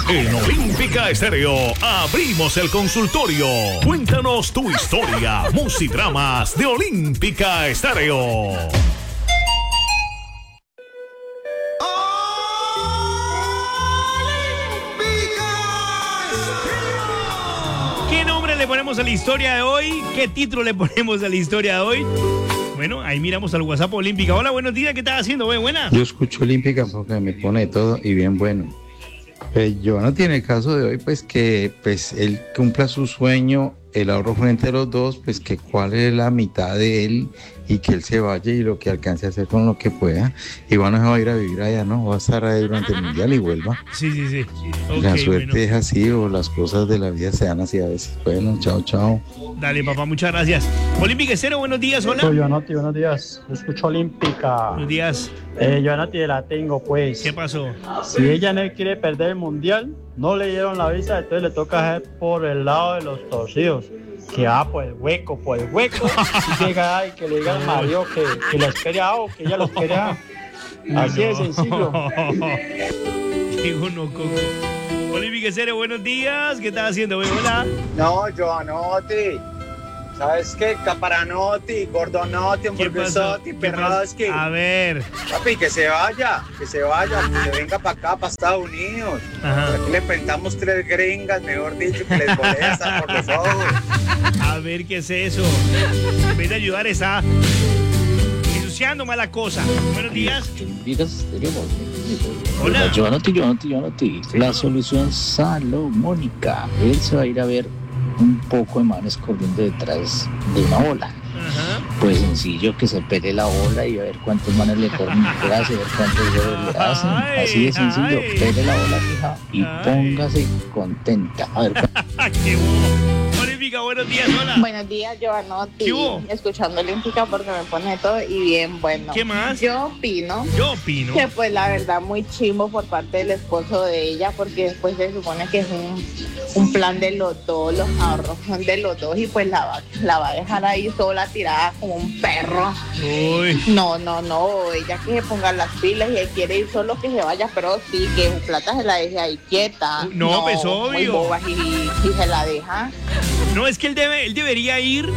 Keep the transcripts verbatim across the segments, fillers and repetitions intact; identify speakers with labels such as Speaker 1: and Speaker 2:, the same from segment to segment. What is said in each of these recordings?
Speaker 1: En Olímpica Estéreo abrimos el consultorio. Cuéntanos tu historia. Musidramas de Olímpica Estéreo.
Speaker 2: ¿Qué nombre le ponemos a la historia de hoy? ¿Qué título le ponemos a la historia de hoy? Bueno, ahí miramos al WhatsApp Olímpica. Hola, buenos días, ¿qué estás haciendo? Buena.
Speaker 3: Yo escucho Olímpica porque me pone todo y bien bueno. Pues yo no tiene el caso de hoy, pues que pues él cumpla su sueño, el ahorro frente a los dos, pues que cuál es la mitad de él y que él se vaya y lo que alcance a hacer con lo que pueda. Igual no se va a ir a vivir allá, ¿no? Va a estar ahí durante el mundial y vuelva.
Speaker 2: Sí, sí, sí. Okay,
Speaker 3: la suerte
Speaker 2: bueno.
Speaker 3: es así o las cosas de la vida se dan así a veces. Bueno, chao, chao.
Speaker 2: Dale, papá, muchas gracias. Olímpica Estéreo, buenos días, hola.
Speaker 4: Soy Joanotti, buenos días. Yo escucho Olímpica.
Speaker 2: Buenos días.
Speaker 4: Eh, Joanotti, la tengo, pues.
Speaker 2: ¿Qué pasó?
Speaker 4: Si ella no quiere perder el mundial, no le dieron la visa, entonces le toca hacer por el lado de los torcidos. Que va por el hueco, por el hueco. Y llega ahí que le diga al marido que, que lo espere a o que ella lo espere a. Así
Speaker 2: no.
Speaker 4: de sencillo.
Speaker 2: Digo, no, Coco. Olímpica Estéreo, buenos días. ¿Qué estás haciendo, güey? Hola.
Speaker 5: No, Joanotti. ¿Sabes qué? Caparanotti, Gordonotti, Hamburguesotti, Perroski.
Speaker 2: A ver.
Speaker 5: Papi, que se vaya, que se vaya, que se venga para acá, para Estados Unidos.
Speaker 2: Ajá.
Speaker 5: Aquí le presentamos tres gringas, mejor dicho, que les volea hasta por los ojos.
Speaker 2: A ver, ¿qué es eso? En vez de ayudar, está ensuciando mala cosa. Buenos días. Hola.
Speaker 6: Joanotti, Joanotti, Joanotti. La solución salomónica. Él se va a ir a ver un poco de manes corriendo detrás de una ola.
Speaker 2: Ajá.
Speaker 6: Pues sencillo, que se pele la ola y a ver cuántos manes le corren detrás y a ver cuántos dedos le hacen.
Speaker 2: Ay,
Speaker 6: Así de sencillo,
Speaker 2: ay.
Speaker 6: pele la ola, fija, y
Speaker 2: Ay.
Speaker 6: póngase contenta. A ver,
Speaker 2: ¡Qué bobo! Olímpica, buenos días, hola.
Speaker 7: Buenos días, Joanotti.
Speaker 2: ¿Qué hubo?
Speaker 7: Escuchando Olímpica porque me pone todo y bien bueno.
Speaker 2: ¿Qué más?
Speaker 7: Yo opino
Speaker 2: Yo opino.
Speaker 7: que pues la verdad muy chimbo por parte del esposo de ella porque después se supone que es un, un plan de los dos, los ahorros son de los dos y pues la va, la va a dejar ahí sola tirada como un perro.
Speaker 2: Uy.
Speaker 7: No, no, no, ella que se ponga las pilas y él quiere ir solo que se vaya, pero sí, que su plata se la deje ahí quieta.
Speaker 2: No, pues,
Speaker 7: Muy
Speaker 2: obvio.
Speaker 7: bobas y, y se la deja.
Speaker 2: No, es que él debe, él debería ir,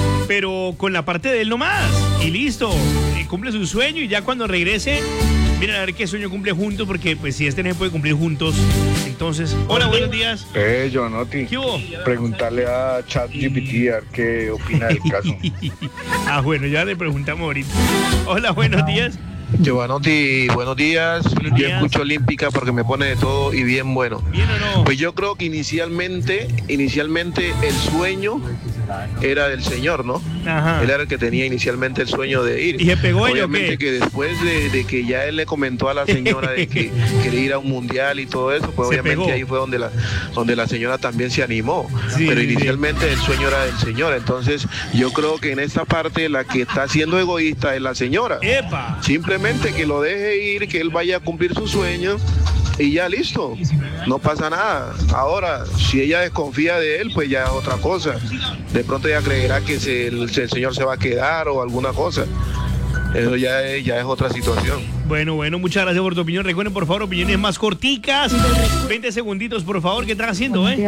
Speaker 2: pero con la parte de él nomás. Y listo. Eh, cumple su sueño y ya cuando regrese, miren a ver qué sueño cumple juntos, porque pues si este no se puede cumplir juntos, entonces. Hola, buenos días.
Speaker 8: Eh, Joanotti.
Speaker 2: ¿Qué hubo?
Speaker 8: Preguntarle a ChatGPT a ver qué opina del caso.
Speaker 2: Ah, bueno, ya le preguntamos ahorita. Hola, buenos días.
Speaker 9: Giovanotti, buenos días.
Speaker 2: Buenos
Speaker 9: Yo
Speaker 2: días.
Speaker 9: escucho Olímpica porque me pone de todo y bien bueno.
Speaker 2: ¿Bien o no?
Speaker 9: Pues yo creo que inicialmente, inicialmente el sueño era del señor, ¿no?
Speaker 2: Ajá.
Speaker 9: Él era el que tenía inicialmente el sueño de ir.
Speaker 2: ¿Y se pegó ella o
Speaker 9: Obviamente
Speaker 2: qué?
Speaker 9: que después de, de que ya él le comentó a la señora de que quería ir a un mundial y todo eso, pues
Speaker 2: Se
Speaker 9: obviamente
Speaker 2: pegó.
Speaker 9: ahí fue donde la, donde la señora también se animó.
Speaker 2: Sí,
Speaker 9: Pero
Speaker 2: sí, sí.
Speaker 9: inicialmente el sueño era del señor. Entonces yo creo que en esta parte la que está siendo egoísta es la señora.
Speaker 2: ¡Epa!
Speaker 9: Simplemente que lo deje ir, que él vaya a cumplir su sueño y ya listo, no pasa nada. Ahora, si ella desconfía de él, pues ya es otra cosa. De pronto ella creerá que se- el, el señor se va a quedar o alguna cosa. Eso ya es, ya es otra situación.
Speaker 2: Bueno, bueno, muchas gracias por tu opinión. Recuerden, por favor, opiniones más corticas. veinte segunditos, por favor. ¿Qué estás haciendo, eh?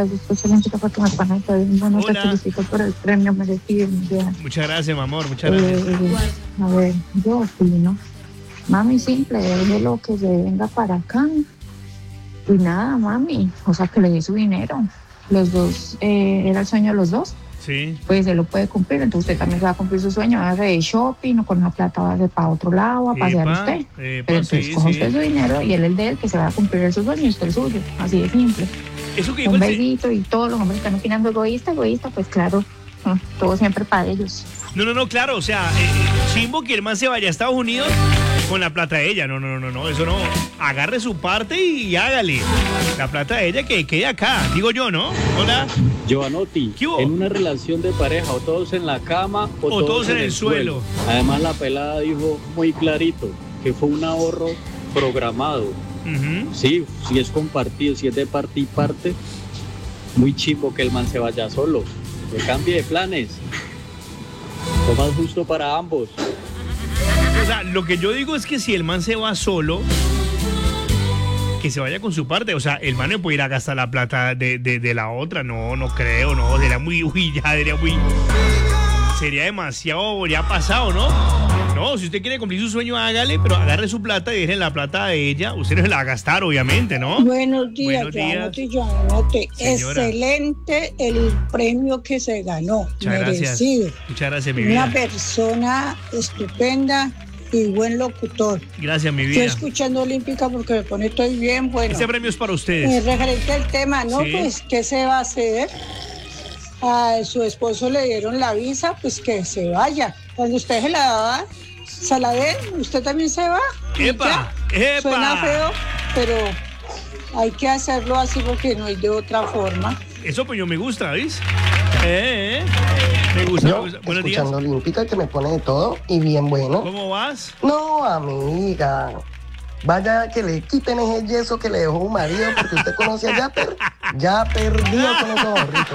Speaker 2: Hola.
Speaker 10: felicito por el premio merecido. Ya.
Speaker 2: Muchas gracias, mi amor. Muchas gracias.
Speaker 10: Eh, a ver, yo opino. Mami, simple, déjelo que se venga para acá. Y nada, mami. O sea, que le dé su dinero. Los dos, eh, era el sueño de los dos.
Speaker 2: Sí.
Speaker 10: Pues se lo puede cumplir. Entonces usted también se va a cumplir su sueño. Va a hacer de shopping o con la plata va a hacer para otro lado, a pasear
Speaker 2: Epa,
Speaker 10: usted.
Speaker 2: epa,
Speaker 10: Pero entonces
Speaker 2: sí,
Speaker 10: coja
Speaker 2: sí.
Speaker 10: usted su dinero y él el de él, que se va a cumplir su sueño y usted el suyo. Así de simple.
Speaker 2: Eso que dijo
Speaker 10: Un
Speaker 2: el se-
Speaker 10: besito y todos los hombres están opinando egoísta, egoísta, pues claro, mm, todo siempre para ellos.
Speaker 2: No, no, no, claro, o sea, eh, eh, chimbo que el man se vaya a Estados Unidos con la plata de ella. No, no, no, no, no, eso no. Agarre su parte y hágale. La plata de ella que quede acá, digo yo, ¿no? Hola.
Speaker 11: Giovanotti,
Speaker 2: ¿Qué hubo?
Speaker 11: en una relación de pareja, o todos en la cama o,
Speaker 2: O todos en el suelo.
Speaker 11: Además, la pelada dijo muy clarito que fue un ahorro programado.
Speaker 2: Ujú.
Speaker 11: Sí, si es compartido, si es de parte y parte, muy chimbo que el man se vaya solo, que cambie de planes. Lo más justo para ambos.
Speaker 2: O sea, lo que yo digo es que si el man se va solo, que que se vaya con su parte. O sea, el man no puede ir a gastar la plata de, de, de la otra. No, no creo, no. Sería muy, uy, ya, sería muy... Sería demasiado, ya pasado, ¿no? No, si usted quiere cumplir su sueño, hágale, pero agarre su plata y deje la plata de ella. Usted no se la va a gastar, obviamente, ¿no?
Speaker 12: Buenos días,
Speaker 2: Buenos días.
Speaker 12: Joanote, Joanote.
Speaker 2: Señora.
Speaker 12: Excelente el premio que se ganó.
Speaker 2: Muchas gracias.
Speaker 12: Merecido.
Speaker 2: Muchas gracias, mi
Speaker 12: Una
Speaker 2: vida.
Speaker 12: persona estupenda y buen locutor.
Speaker 2: Gracias, mi
Speaker 12: Estoy
Speaker 2: vida.
Speaker 12: escuchando Olímpica porque me pone estoy bien bueno.
Speaker 2: Este premio es para
Speaker 12: Eh,
Speaker 2: ustedes.
Speaker 12: referente al tema, ¿no?
Speaker 2: Sí.
Speaker 12: Pues, ¿qué se va a hacer? A su esposo le dieron la visa, pues que se vaya. Cuando usted se la da, se la den, usted también se va. y
Speaker 2: ¡Epa!
Speaker 12: ya.
Speaker 2: ¡Epa!
Speaker 12: Suena feo, pero hay que hacerlo así porque no hay de otra forma.
Speaker 2: Eso pues yo me gusta, ¿ves? Eh, eh. Me gusta,
Speaker 13: Yo,
Speaker 2: me gusta. Buenos días.
Speaker 13: escuchando Olímpica, que me pone de todo y bien bueno.
Speaker 2: ¿Cómo vas?
Speaker 13: No, amiga. Vaya que le quiten ese yeso que le dejó un marido porque usted conoce a Yapper. Ya perdió con esos ahorritos.